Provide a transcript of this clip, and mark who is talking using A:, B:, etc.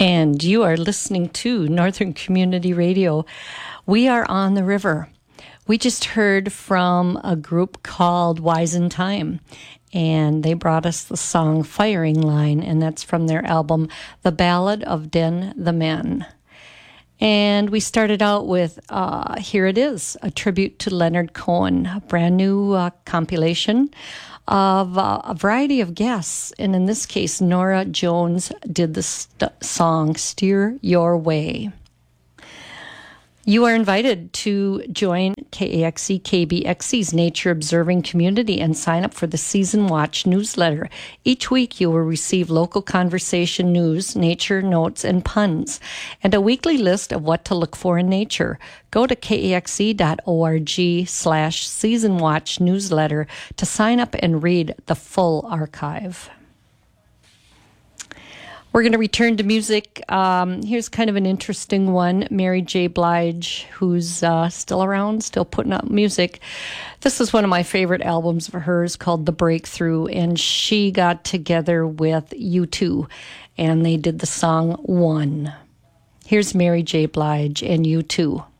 A: And you are listening to Northern Community Radio. We are on the river. We just heard from a group called Wise in Time, and they brought us the song Firing Line, and that's from their album, The Ballad of Den the Men. And we started out with Here It Is, a tribute to Leonard Cohen, a brand new compilation of a variety of guests. And in this case, Norah Jones did the song Steer Your Way. You are invited to join KAXE KBXE's Nature Observing Community and sign up for the Season Watch newsletter. Each week you will receive local conversation news, nature notes, and puns, and a weekly list of what to look for in nature. Go to kaxe.org/Season Watch newsletter to sign up and read the full archive. We're going to return to music. Here's kind of an interesting one. Mary J. Blige, who's still around, still putting out music. This is one of my favorite albums of hers called The Breakthrough, and she got together with U2, and they did the song One. Here's Mary J. Blige and U2.